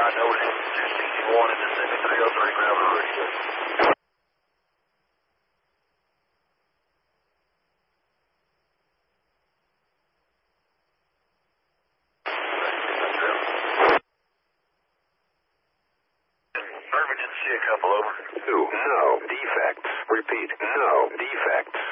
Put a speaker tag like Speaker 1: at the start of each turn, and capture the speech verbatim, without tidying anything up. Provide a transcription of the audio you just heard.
Speaker 1: I noted two sixty-one and Pacific three oh three ground for radio. Irving didn't see a couple over.
Speaker 2: Two, no defects. Repeat, no defects.